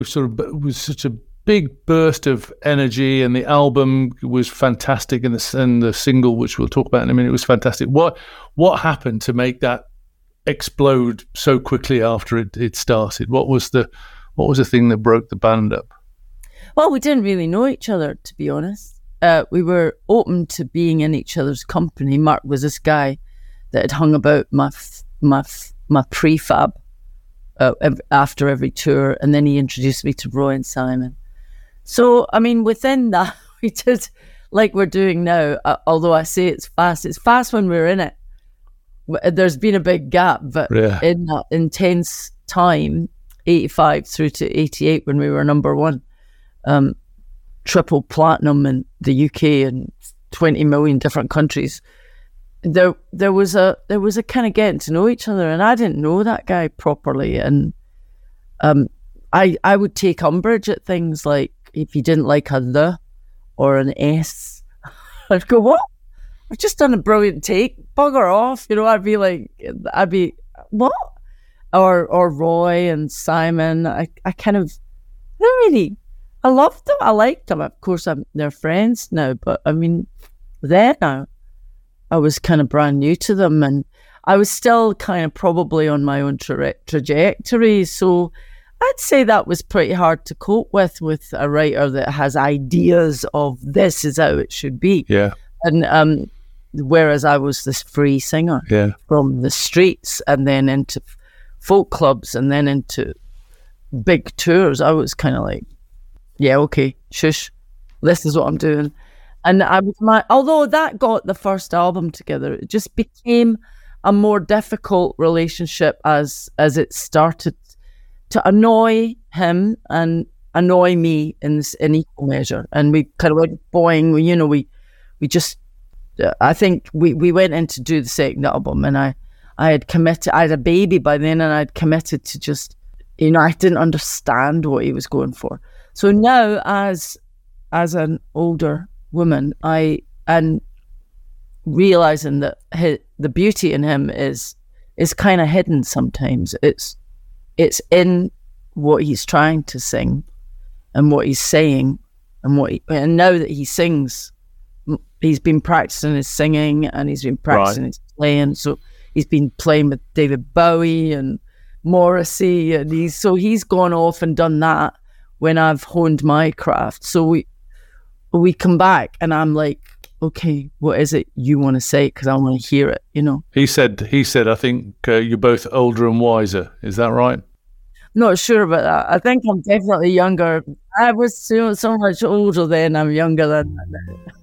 sort of was such a big burst of energy, and the album was fantastic, and the single, which we'll talk about in a minute, was fantastic. What happened to make that explode so quickly after it started? What was the thing that broke the band up? Well, we didn't really know each other, to be honest. We were open to being in each other's company. Mark was this guy that had hung about my prefab after every tour, and then he introduced me to Roy and Simon. So, I mean, within that, we did like we're doing now, although I say it's fast when we're in it. There's been a big gap, but in that intense time, 85 through to 88, when we were number one, triple platinum in the UK and 20 million different countries, there was a kind of getting to know each other, and I didn't know that guy properly, and I would take umbrage at things like if he didn't like a "the" or an "s," I'd go, "What? I've just done a brilliant take, bugger off," you know. I'd be what? Or Roy and Simon, I loved them, I liked them. Of course, they're friends now, but I mean, then I was kind of brand new to them, and I was still kind of probably on my own trajectory. So I'd say that was pretty hard to cope with a writer that has ideas of this is how it should be. Yeah. And whereas I was this free singer from the streets and then into folk clubs and then into big tours, I was kind of like, yeah, okay, shush, this is what I'm doing. And although that got the first album together, it just became a more difficult relationship as it started to annoy him and annoy me in equal measure. And we kind of went boing. We just, I think we went in to do the second album, and I had committed. I had a baby by then, and I'd committed to just, I didn't understand what he was going for. So now, as an older woman, and realizing that the beauty in him is kind of hidden sometimes. It's in what he's trying to sing and what he's saying, and now that he sings, he's been practicing his singing and he's been practicing his playing. So he's been playing with David Bowie and Morrissey, and he's gone off and done that when I've honed my craft. So we come back and I'm like, okay, what is it you want to say? Because I want to hear it, He said, I think you're both older and wiser. Is that right? Not sure about that. I think I'm definitely younger. I was so much older then. I'm younger than that.